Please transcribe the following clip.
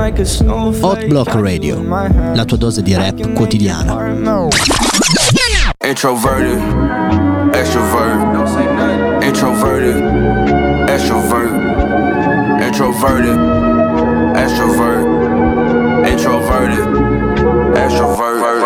Hot Block Radio, la tua dose di rap quotidiana. Introverted, extrovert. Introverted, extrovert. Introverted, extrovert. Introverted, extrovert.